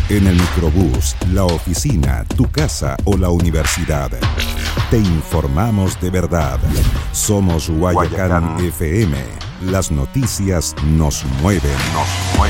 En el microbús, la oficina, tu casa o la universidad. Te informamos de verdad. Somos Guayacán FM. Las noticias nos mueven.